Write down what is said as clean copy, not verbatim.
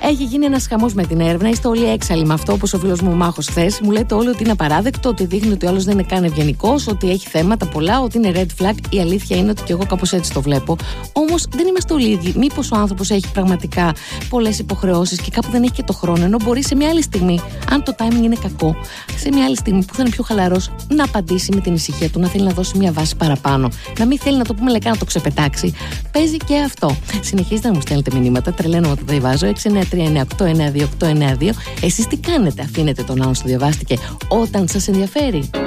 Έχει γίνει ένας χαμός με την έρευνα. Είστε όλοι έξαλλοι με αυτό, όπως ο φίλος μου ο Μάχος χθες. Μου λέτε όλοι ότι είναι απαράδεκτο, ότι δείχνει ότι ο άλλος δεν είναι καν ευγενικός, ότι έχει θέματα πολλά, ότι είναι red flag. Η αλήθεια είναι ότι και εγώ κάπως έτσι το βλέπω. Όμως δεν είμαστε όλοι ίδιοι. Μήπως ο άνθρωπος έχει πραγματικά πολλές υποχρεώσεις και κάπου δεν έχει και το χρόνο, ενώ μπορεί σε μια άλλη στιγμή, αν το timing είναι κακό, σε μια άλλη στιγμή που θα είναι πιο χαλαρός, να απαντήσει με την ησυχία του, να θέλει να δώσει μια βάση παραπάνω, να μην θέλει να το πούμε λεκά, να το ξεπετάξει. Παίζει και αυτό. Συνεχίζετε να μου στέλνετε μηνύματα, τρελαίνομαι που τα διαβάζω. 693-98-928-92. Εσείς τι κάνετε, αφήνετε τον άλλον στο διαβάστηκε όταν σας ενδιαφέρει?